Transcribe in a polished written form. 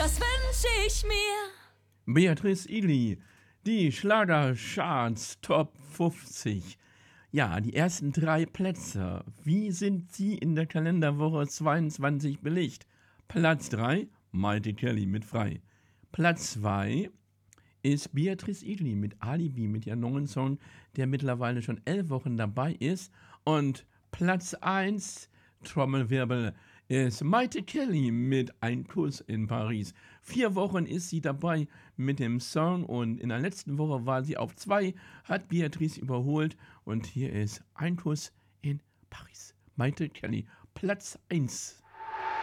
das wünsche ich mir. Beatrice Egli, die Schlagercharts Top 50. Ja, die ersten 3 Plätze. Wie sind sie in der Kalenderwoche 22 belegt? Platz 3, Maite Kelly mit Frei. Platz 2 ist Beatrice Egli mit Alibi, mit ihrem neuen Song, der mittlerweile schon 11 Wochen dabei ist. Und Platz 1, Trommelwirbel, ist Maite Kelly mit Ein Kuss in Paris. 4 Wochen ist sie dabei mit dem Song und in der letzten Woche war sie auf 2, hat Beatrice überholt und hier ist Ein Kuss in Paris. Maite Kelly, Platz 1.